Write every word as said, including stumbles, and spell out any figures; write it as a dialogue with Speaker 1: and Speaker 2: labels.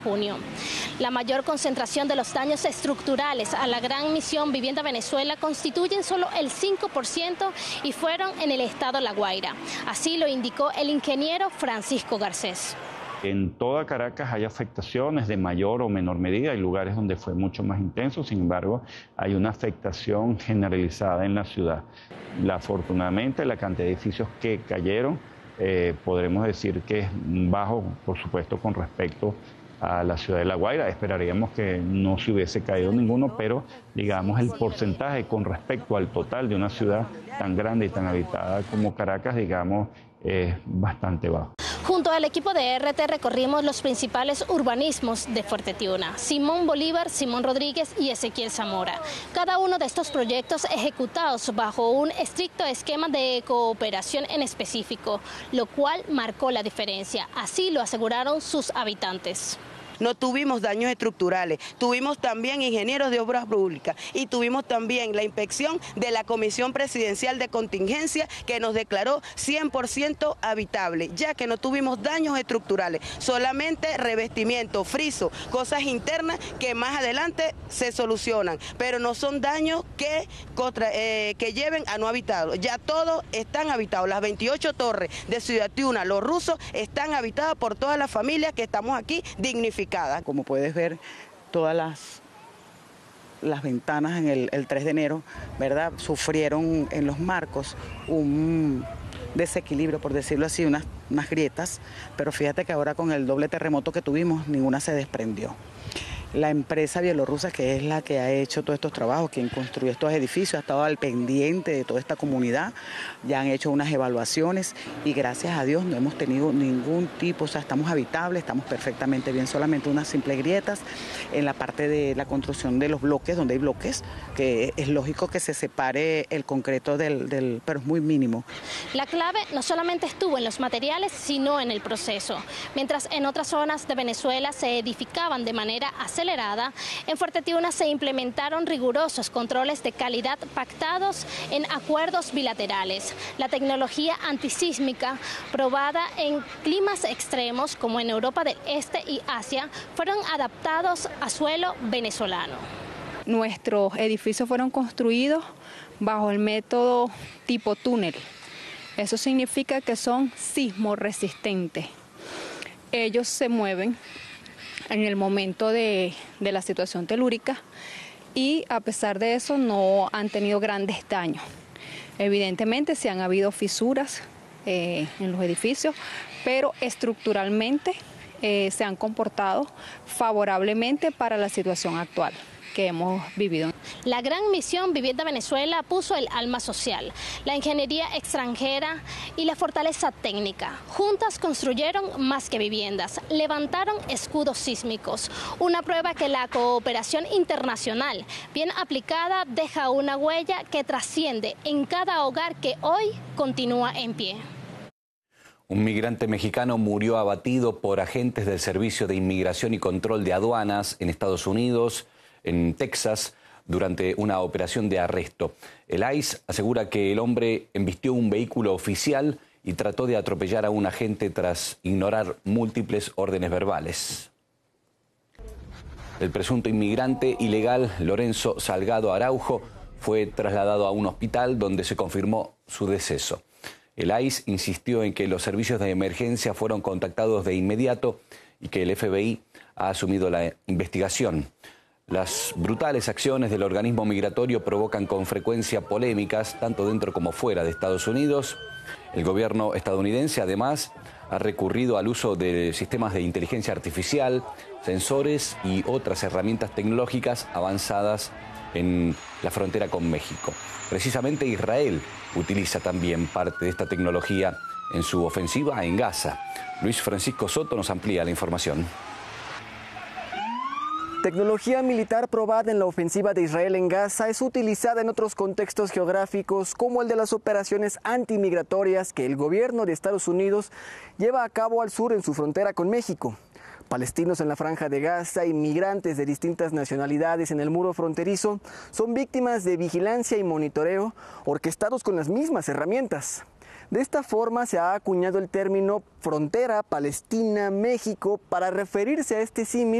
Speaker 1: junio. La mayor concentración de los daños estructurales a la Gran Misión Vivienda Venezuela constituyen solo el cinco por ciento y fueron en el estado La Guaira. Así lo indicó el ingeniero Francisco Garcés.
Speaker 2: En toda Caracas hay afectaciones de mayor o menor medida, hay lugares donde fue mucho más intenso, sin embargo, hay una afectación generalizada en la ciudad. La, afortunadamente, la cantidad de edificios que cayeron, eh, podremos decir que es bajo, por supuesto, con respecto a la ciudad de La Guaira. Esperaríamos que no se hubiese caído ninguno, pero digamos el porcentaje con respecto al total de una ciudad tan grande y tan habitada como Caracas, digamos, es bastante bajo.
Speaker 1: Junto al equipo de R T recorrimos los principales urbanismos de Fuerte Tiuna: Simón Bolívar, Simón Rodríguez y Ezequiel Zamora. Cada uno de estos proyectos ejecutados bajo un estricto esquema de cooperación en específico, lo cual marcó la diferencia. Así lo aseguraron sus habitantes.
Speaker 3: No tuvimos daños estructurales, tuvimos también ingenieros de obras públicas y tuvimos también la inspección de la Comisión Presidencial de Contingencia que nos declaró cien por ciento habitable, ya que no tuvimos daños estructurales, solamente revestimiento, friso, cosas internas que más adelante se solucionan, pero no son daños que, contra, eh, que lleven a no habitados. Ya todos están habitados, las veintiocho torres de Ciudad Tiuna, los rusos, están habitadas por todas las familias que estamos aquí dignificadas.
Speaker 4: Como puedes ver, todas las, las ventanas en el, el tres de enero, ¿verdad?, sufrieron en los marcos un desequilibrio, por decirlo así, unas, unas grietas, pero fíjate que ahora con el doble terremoto que tuvimos, ninguna se desprendió. La empresa bielorrusa, que es la que ha hecho todos estos trabajos, quien construyó estos edificios, ha estado al pendiente de toda esta comunidad, ya han hecho unas evaluaciones y gracias a Dios no hemos tenido ningún tipo, o sea, estamos habitables, estamos perfectamente bien, solamente unas simples grietas en la parte de la construcción de los bloques, donde hay bloques, que es lógico que se separe el concreto del, del pero es muy mínimo.
Speaker 1: La clave no solamente estuvo en los materiales, sino en el proceso. Mientras en otras zonas de Venezuela se edificaban de manera acelerada, acelerada, en Fuerte Tiuna se implementaron rigurosos controles de calidad pactados en acuerdos bilaterales. La tecnología antisísmica probada en climas extremos como en Europa del Este y Asia fueron adaptados a suelo venezolano.
Speaker 5: Nuestros edificios fueron construidos bajo el método tipo túnel. Eso significa que son sismoresistentes. Ellos se mueven en el momento de, de la situación telúrica y a pesar de eso no han tenido grandes daños. Evidentemente sí han habido fisuras eh, en los edificios, pero estructuralmente eh, se han comportado favorablemente para la situación actual que hemos vivido.
Speaker 1: La Gran Misión Vivienda Venezuela puso el alma social, la ingeniería extranjera y la fortaleza técnica. Juntas construyeron más que viviendas, levantaron escudos sísmicos, una prueba que la cooperación internacional bien aplicada deja una huella que trasciende en cada hogar que hoy continúa en pie.
Speaker 6: Un migrante mexicano murió abatido por agentes del Servicio de Inmigración y Control de Aduanas en Estados Unidos, en Texas, durante una operación de arresto. El I C E asegura que el hombre embistió un vehículo oficial y trató de atropellar a un agente tras ignorar múltiples órdenes verbales. El presunto inmigrante ilegal Lorenzo Salgado Araujo fue trasladado a un hospital donde se confirmó su deceso. El I C E insistió en que los servicios de emergencia fueron contactados de inmediato y que el F B I ha asumido la investigación. Las brutales acciones del organismo migratorio provocan con frecuencia polémicas, tanto dentro como fuera de Estados Unidos. El gobierno estadounidense, además, ha recurrido al uso de sistemas de inteligencia artificial, sensores y otras herramientas tecnológicas avanzadas en la frontera con México. Precisamente Israel utiliza también parte de esta tecnología en su ofensiva en Gaza. Luis Francisco Soto nos amplía la información.
Speaker 7: Tecnología militar probada en la ofensiva de Israel en Gaza es utilizada en otros contextos geográficos como el de las operaciones antimigratorias que el gobierno de Estados Unidos lleva a cabo al sur en su frontera con México. Palestinos en la Franja de Gaza, inmigrantes de distintas nacionalidades en el muro fronterizo, son víctimas de vigilancia y monitoreo orquestados con las mismas herramientas. De esta forma se ha acuñado el término frontera Palestina-México para referirse a este símil